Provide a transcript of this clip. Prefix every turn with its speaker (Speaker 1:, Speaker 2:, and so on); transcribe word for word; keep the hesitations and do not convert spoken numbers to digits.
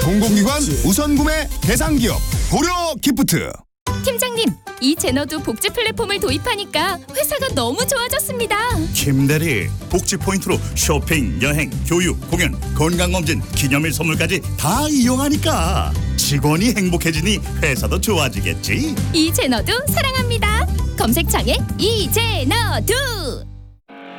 Speaker 1: 공공기관 우선 구매 대상 기업 고려 기프트.
Speaker 2: 팀장님, 이 제너도 복지 플랫폼을 도입하니까 회사가 너무 좋아졌습니다.
Speaker 3: 김대리, 복지 포인트로 쇼핑, 여행, 교육, 공연, 건강검진, 기념일 선물까지 다 이용하니까 직원이 행복해지니 회사도 좋아지겠지.
Speaker 2: 이 제너도 사랑합니다. 검색창에 이 제너도.